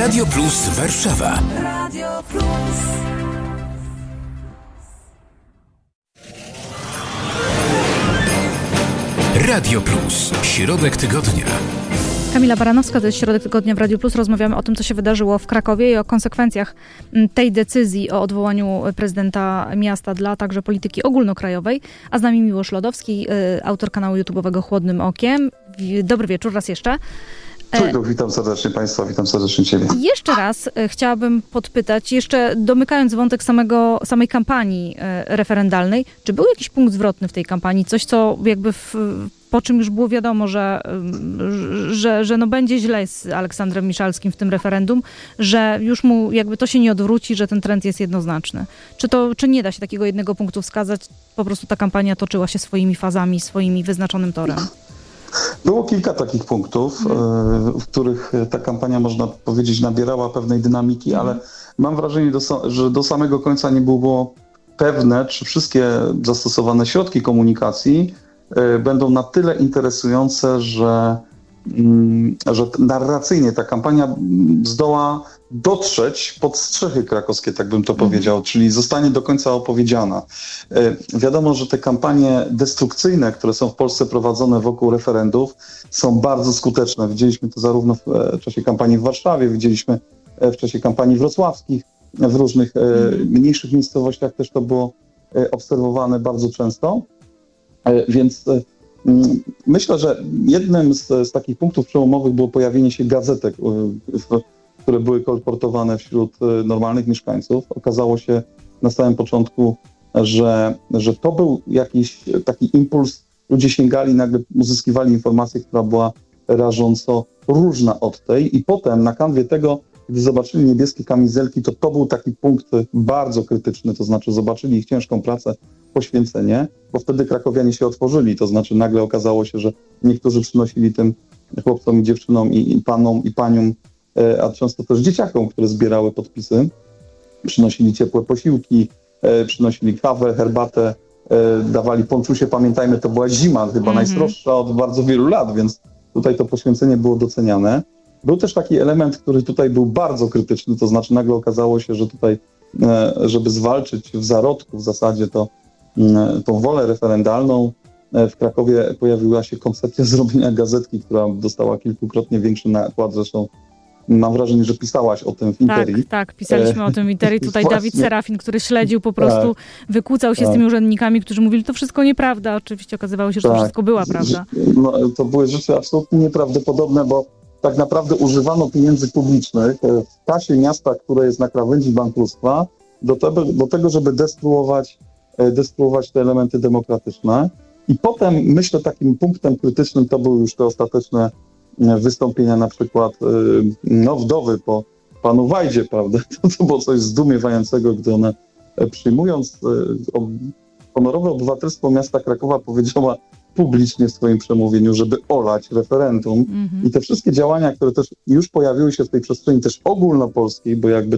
Radio Plus Warszawa. Radio Plus. Radio Plus. Środek tygodnia. Kamila Baranowska, to jest Środek Tygodnia w Radiu Plus. Rozmawiamy o tym, co się wydarzyło w Krakowie i o konsekwencjach tej decyzji o odwołaniu prezydenta miasta dla także polityki ogólnokrajowej. A z nami Miłosz Lodowski, autor kanału YouTube'owego Chłodnym Okiem. Dobry wieczór raz jeszcze. Witam serdecznie Państwa, witam serdecznie Ciebie. Jeszcze raz chciałabym podpytać, jeszcze domykając wątek samej kampanii referendalnej, czy był jakiś punkt zwrotny w tej kampanii? Coś, co jakby po czym już było wiadomo, że no będzie źle z Aleksandrem Miszalskim w tym referendum, że już mu jakby to się nie odwróci, że ten trend jest jednoznaczny. Czy nie da się takiego jednego punktu wskazać? Po prostu ta kampania toczyła się swoimi fazami, swoimi wyznaczonym torem. Było kilka takich punktów, w których ta kampania, można powiedzieć, nabierała pewnej dynamiki, ale mam wrażenie, że do samego końca nie było pewne, czy wszystkie zastosowane środki komunikacji będą na tyle interesujące, że narracyjnie ta kampania zdoła dotrzeć pod strzechy krakowskie, tak bym to powiedział, czyli zostanie do końca opowiedziana. Wiadomo, że te kampanie destrukcyjne, które są w Polsce prowadzone wokół referendów, są bardzo skuteczne. Widzieliśmy to zarówno w czasie kampanii w Warszawie, widzieliśmy w czasie kampanii wrocławskich, w różnych mniejszych miejscowościach też to było obserwowane bardzo często. Więc myślę, że jednym z takich punktów przełomowych było pojawienie się gazetek, które były kolportowane wśród normalnych mieszkańców. Okazało się na samym początku, że to był jakiś taki impuls. Ludzie sięgali, nagle uzyskiwali informację, która była rażąco różna od tej i potem na kanwie tego, gdy zobaczyli niebieskie kamizelki, to był taki punkt bardzo krytyczny, to znaczy zobaczyli ich ciężką pracę, poświęcenie, bo wtedy krakowianie się otworzyli, to znaczy nagle okazało się, że niektórzy przynosili tym chłopcom i dziewczynom i panom i paniom, a często też dzieciakom, które zbierały podpisy, przynosili ciepłe posiłki, przynosili kawę, herbatę, dawali ponczusie. Pamiętajmy, to była zima, chyba najsroższa od bardzo wielu lat, więc tutaj to poświęcenie było doceniane. Był też taki element, który tutaj był bardzo krytyczny, to znaczy nagle okazało się, że tutaj, żeby zwalczyć w zarodku w zasadzie tą wolę referendalną, w Krakowie pojawiła się koncepcja zrobienia gazetki, która dostała kilkukrotnie większy nakład. Zresztą mam wrażenie, że pisałaś o tym w Interii. Tak, pisaliśmy o tym w Interii. Tutaj Dawid Serafin, który śledził po prostu, wykłócał się z tymi urzędnikami, którzy mówili, to wszystko nieprawda. Oczywiście okazywało się, że to wszystko była prawda. To były rzeczy absolutnie nieprawdopodobne, bo tak naprawdę używano pieniędzy publicznych w kasie miasta, które jest na krawędzi bankructwa, do tego, żeby destruować te elementy demokratyczne. I potem, myślę, takim punktem krytycznym to były już te ostateczne wystąpienia, na przykład wdowy po panu Wajdzie, prawda? To było coś zdumiewającego, gdy ona, przyjmując honorowe obywatelstwo miasta Krakowa, powiedziała publicznie w swoim przemówieniu, żeby olać referendum. I te wszystkie działania, które też już pojawiły się w tej przestrzeni też ogólnopolskiej, bo jakby